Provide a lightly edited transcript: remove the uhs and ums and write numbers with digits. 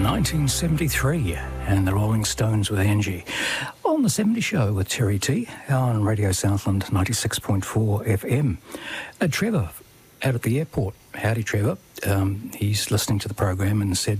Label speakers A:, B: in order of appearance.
A: 1973, and the Rolling Stones with Angie. On the 70 Show with Terry T on Radio Southland 96.4 FM. Trevor, out at the airport. Howdy, Trevor. He's listening to the program and said